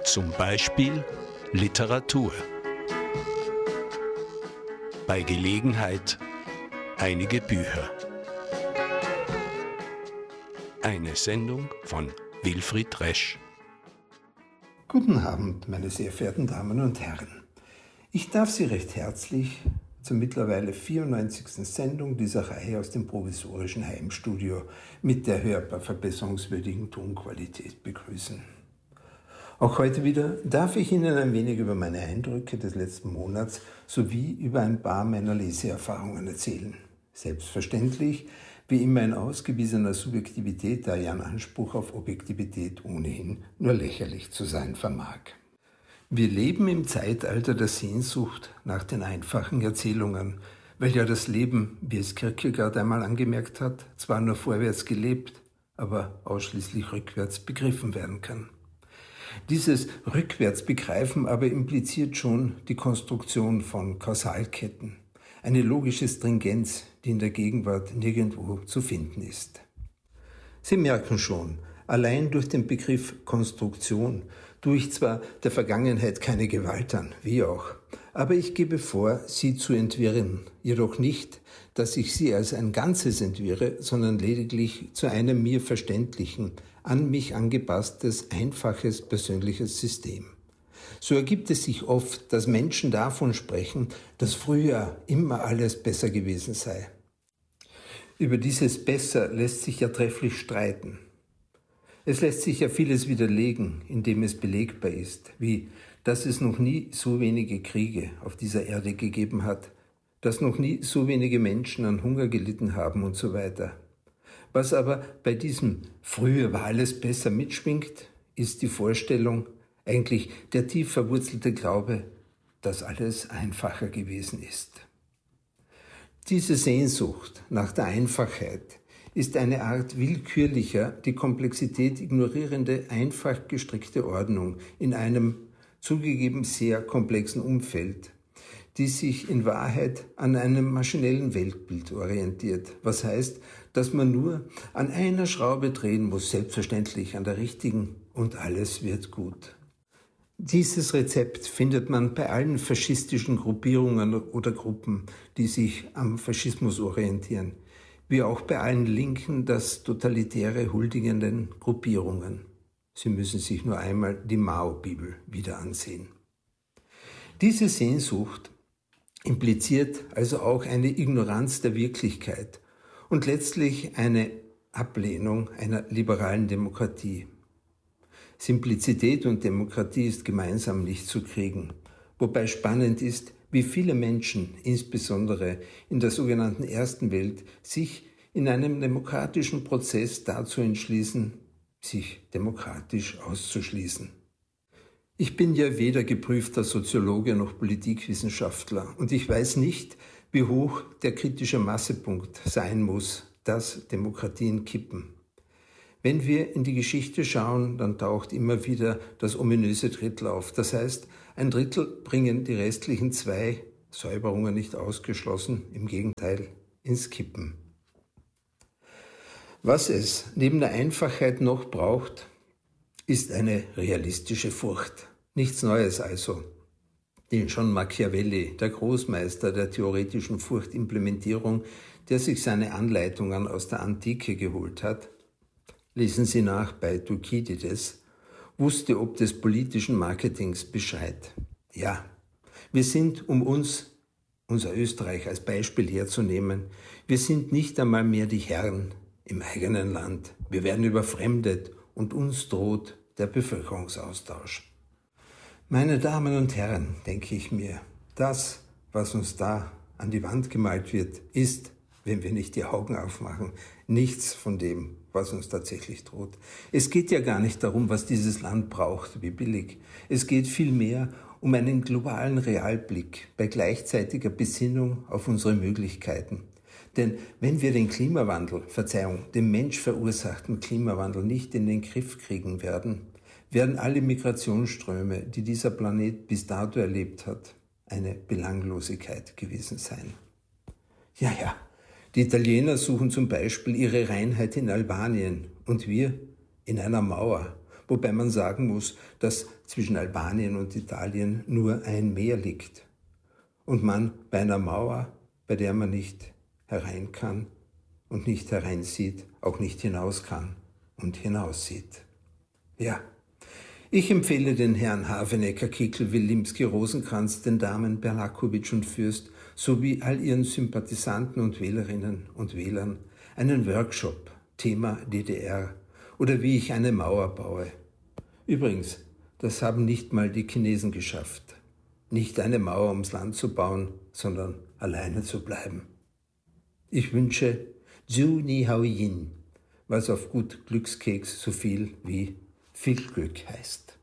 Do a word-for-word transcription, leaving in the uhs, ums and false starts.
Zum Beispiel Literatur. Bei Gelegenheit einige Bücher. Eine Sendung von Wilfried Resch. Guten Abend, meine sehr verehrten Damen und Herren. Ich darf Sie recht herzlich zur mittlerweile vierundneunzigsten Sendung dieser Reihe aus dem provisorischen Heimstudio mit der hörbar verbesserungswürdigen Tonqualität begrüßen. Auch heute wieder darf ich Ihnen ein wenig über meine Eindrücke des letzten Monats sowie über ein paar meiner Leseerfahrungen erzählen. Selbstverständlich, wie immer in ausgewiesener Subjektivität, da ja ein Anspruch auf Objektivität ohnehin nur lächerlich zu sein vermag. Wir leben im Zeitalter der Sehnsucht nach den einfachen Erzählungen, weil ja das Leben, wie es Kierkegaard einmal angemerkt hat, zwar nur vorwärts gelebt, aber ausschließlich rückwärts begriffen werden kann. Dieses Rückwärtsbegreifen aber impliziert schon die Konstruktion von Kausalketten, eine logische Stringenz, die in der Gegenwart nirgendwo zu finden ist. Sie merken schon, allein durch den Begriff Konstruktion tue ich zwar der Vergangenheit keine Gewalt an, wie auch, aber ich gebe vor, sie zu entwirren, jedoch nicht, dass ich sie als ein Ganzes entwirre, sondern lediglich zu einem mir verständlichen, an mich angepasstes, einfaches, persönliches System. So ergibt es sich oft, dass Menschen davon sprechen, dass früher immer alles besser gewesen sei. Über dieses Besser lässt sich ja trefflich streiten. Es lässt sich ja vieles widerlegen, indem es belegbar ist, wie, dass es noch nie so wenige Kriege auf dieser Erde gegeben hat, dass noch nie so wenige Menschen an Hunger gelitten haben und so weiter. Was aber bei diesem früher war alles besser mitschwingt, ist die Vorstellung, eigentlich der tief verwurzelte Glaube, dass alles einfacher gewesen ist. Diese Sehnsucht nach der Einfachheit ist eine Art willkürlicher, die Komplexität ignorierende, einfach gestrickte Ordnung in einem zugegeben sehr komplexen Umfeld, die sich in Wahrheit an einem maschinellen Weltbild orientiert. Was heißt, dass man nur an einer Schraube drehen muss, selbstverständlich an der richtigen, und alles wird gut. Dieses Rezept findet man bei allen faschistischen Gruppierungen oder Gruppen, die sich am Faschismus orientieren, wie auch bei allen linken, das totalitäre huldigenden Gruppierungen. Sie müssen sich nur einmal die Mao-Bibel wieder ansehen. Diese Sehnsucht impliziert also auch eine Ignoranz der Wirklichkeit und letztlich eine Ablehnung einer liberalen Demokratie. Simplizität und Demokratie ist gemeinsam nicht zu kriegen, wobei spannend ist, wie viele Menschen, insbesondere in der sogenannten Ersten Welt, sich in einem demokratischen Prozess dazu entschließen, sich demokratisch auszuschließen. Ich bin ja weder geprüfter Soziologe noch Politikwissenschaftler und ich weiß nicht, wie hoch der kritische Massepunkt sein muss, dass Demokratien kippen. Wenn wir in die Geschichte schauen, dann taucht immer wieder das ominöse Drittel auf. Das heißt, ein Drittel bringen die restlichen zwei, Säuberungen nicht ausgeschlossen, im Gegenteil, ins Kippen. Was es neben der Einfachheit noch braucht, ist eine realistische Furcht. Nichts Neues also. Den schon Machiavelli, der Großmeister der theoretischen Furchtimplementierung, der sich seine Anleitungen aus der Antike geholt hat, lesen Sie nach bei Thukydides, wusste ob des politischen Marketings Bescheid. Ja, wir sind, um uns, unser Österreich als Beispiel herzunehmen, wir sind nicht einmal mehr die Herren im eigenen Land. Wir werden überfremdet und uns droht der Bevölkerungsaustausch. Meine Damen und Herren, denke ich mir, das, was uns da an die Wand gemalt wird, ist, wenn wir nicht die Augen aufmachen, nichts von dem, was uns tatsächlich droht. Es geht ja gar nicht darum, was dieses Land braucht, wie billig. Es geht vielmehr um einen globalen Realblick bei gleichzeitiger Besinnung auf unsere Möglichkeiten. Denn wenn wir den Klimawandel, Verzeihung, den menschverursachten Klimawandel nicht in den Griff kriegen werden, werden alle Migrationsströme, die dieser Planet bis dato erlebt hat, eine Belanglosigkeit gewesen sein. Ja, ja. Die Italiener suchen zum Beispiel ihre Reinheit in Albanien und wir in einer Mauer, wobei man sagen muss, dass zwischen Albanien und Italien nur ein Meer liegt und man bei einer Mauer, bei der man nicht herein kann und nicht hereinsieht, auch nicht hinaus kann und hinaussieht. Ja, ich empfehle den Herrn Havenecker, Kickl, Wilimski, Rosenkranz, den Damen Berlakovic und Fürst sowie all ihren Sympathisanten und Wählerinnen und Wählern einen Workshop, Thema D D R oder wie ich eine Mauer baue. Übrigens, das haben nicht mal die Chinesen geschafft. Nicht eine Mauer ums Land zu bauen, sondern alleine zu bleiben. Ich wünsche Zhu Ni Hao Yin, was auf gut Glückskeks so viel wie viel Glück heißt.